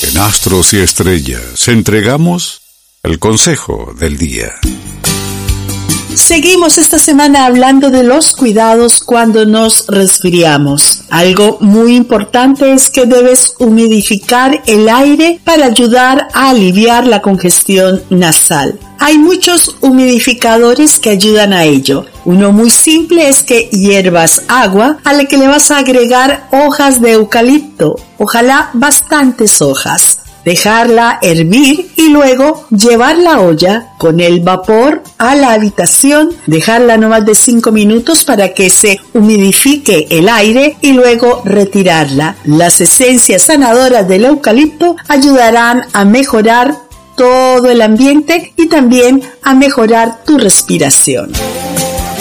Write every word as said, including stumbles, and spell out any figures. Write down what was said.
En Astros y Estrellas entregamos el consejo del día. Seguimos esta semana hablando de los cuidados cuando nos resfriamos. Algo muy importante es que debes humidificar el aire para ayudar a aliviar la congestión nasal. Hay muchos humidificadores que ayudan a ello. Uno muy simple es que hiervas agua a la que le vas a agregar hojas de eucalipto, ojalá bastantes hojas. Dejarla hervir y luego llevar la olla con el vapor a la habitación, dejarla no más de cinco minutos para que se humidifique el aire y luego retirarla. Las esencias sanadoras del eucalipto ayudarán a mejorar todo el ambiente y también a mejorar tu respiración.